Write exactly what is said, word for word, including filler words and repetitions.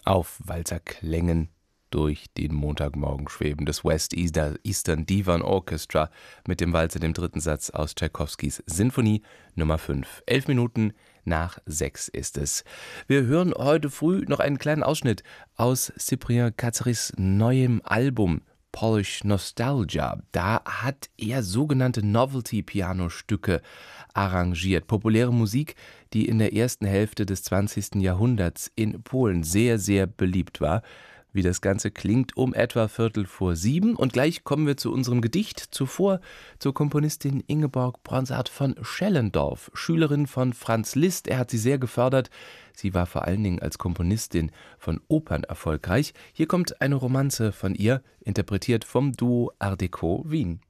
auf Walzerklängen durch den Montagmorgen schweben. Das West Eastern Divan Orchestra mit dem Walzer, dem dritten Satz aus Tschaikowskis Sinfonie Nummer fünf. Elf Minuten nach sechs ist es. Wir hören heute früh noch einen kleinen Ausschnitt aus Cyprien Catzeris neuem Album Polish Nostalgia. Da hat er sogenannte Novelty-Piano-Stücke arrangiert. Populäre Musik, die in der ersten Hälfte des zwanzigsten Jahrhunderts in Polen sehr, sehr beliebt war. Wie das Ganze klingt, um etwa Viertel vor sieben. Und gleich kommen wir zu unserem Gedicht. Zuvor zur Komponistin Ingeborg Bronsart von Schellendorf, Schülerin von Franz Liszt. Er hat sie sehr gefördert. Sie war vor allen Dingen als Komponistin von Opern erfolgreich. Hier kommt eine Romanze von ihr, interpretiert vom Duo Art Deco Wien.